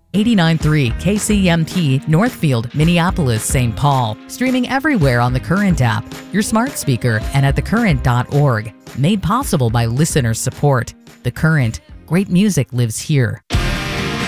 89.3 KCMT Northfield, Minneapolis, St. Paul. Streaming everywhere on the Current app, your smart speaker, and at thecurrent.org. Made possible by listener support. The Current. Great music lives here.